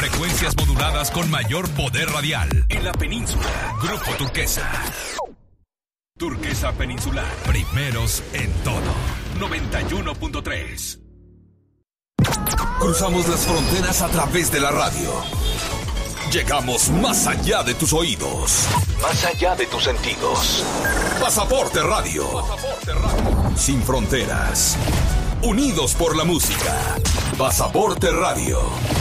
Frecuencias moduladas con mayor poder radial. En la península, Grupo Turquesa. Turquesa Peninsular. Primeros en todo. 91.3. Cruzamos las fronteras a través de la radio. Llegamos más allá de tus oídos. Más allá de tus sentidos. Pasaporte Radio. Sin fronteras. Unidos por la música. Pasaporte Radio.